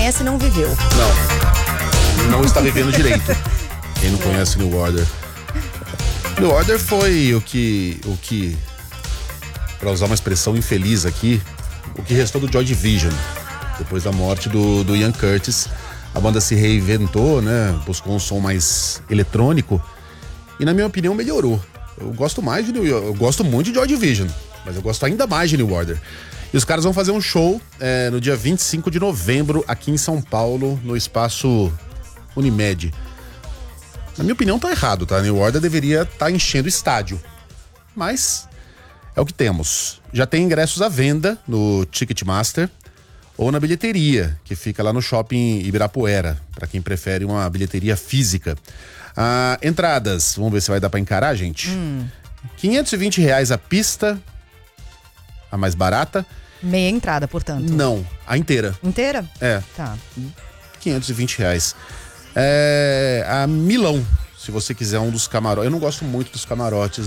conhece não viveu. Não está vivendo direito. Quem não conhece New Order. New Order foi o que, para usar uma expressão infeliz aqui, o que restou do Joy Division. Depois da morte do Ian Curtis, a banda se reinventou, né? Buscou um som mais eletrônico e, na minha opinião, melhorou. Eu gosto muito de Joy Division, mas eu gosto ainda mais de New Order. E os caras vão fazer um show no dia 25 de novembro aqui em São Paulo, no espaço Unimed. Na minha opinião, tá errado, tá? New Order deveria estar enchendo o estádio. Mas é o que temos. Já tem ingressos à venda no Ticketmaster ou na bilheteria, que fica lá no Shopping Ibirapuera, para quem prefere uma bilheteria física. Entradas, vamos ver se vai dar para encarar, gente. R$520 a pista, a mais barata. Meia entrada, portanto. Não, a inteira. Inteira? É. Tá. R$520. A Milão, se você quiser um dos camarotes. Eu não gosto muito dos camarotes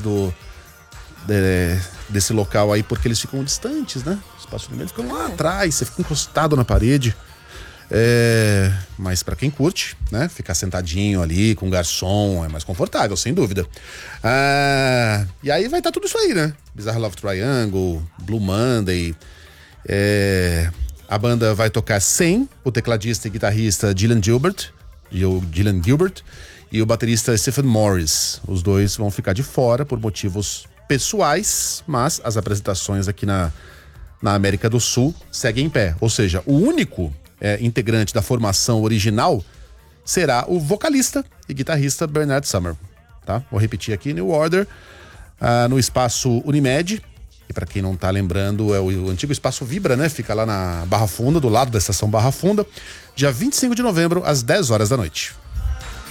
desse local aí, porque eles ficam distantes, né? O espaço do meio ficam lá atrás, você fica encostado na parede. Mas pra quem curte, né? Ficar sentadinho ali com garçom é mais confortável, sem dúvida. E aí vai estar tudo isso aí, né? Bizarre Love Triangle, Blue Monday. A banda vai tocar sem o tecladista e guitarrista Dylan Gilbert e o baterista Stephen Morris. Os dois vão ficar de fora por motivos pessoais, mas as apresentações aqui na América do Sul seguem em pé. Ou seja, o único integrante da formação original será o vocalista e guitarrista Bernard Summer. Tá? Vou repetir aqui: New Order, no espaço Unimed. E para quem não tá lembrando, é o antigo espaço Vibra, né? Fica lá na Barra Funda, do lado da estação Barra Funda, dia 25 de novembro, às 10 horas da noite.